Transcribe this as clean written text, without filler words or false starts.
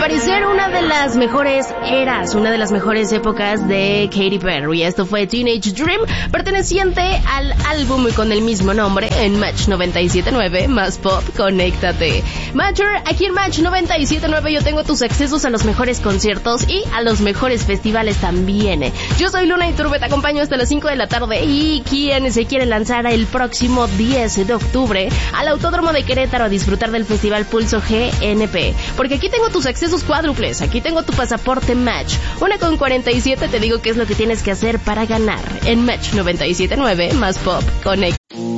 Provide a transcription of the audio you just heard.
parecer una de las mejores eras, una de las mejores épocas de Katy Perry. Esto fue Teenage Dream, perteneciente al álbum con el mismo nombre en Match 97.9, más pop, conéctate. Matcher, aquí en Match 97.9 yo tengo tus accesos a los mejores conciertos y a los mejores festivales también. Yo soy Luna Iturbe, te acompaño hasta las 5 de la tarde y quien se quiere lanzar el próximo 10 de octubre al Autódromo de Querétaro a disfrutar del Festival Pulso GNP. Porque aquí tengo tus accesos cuádruples, aquí tengo tu pasaporte Match. 1:47 te digo qué es lo que tienes que hacer para ganar en Match 97.9, más pop, conéctate.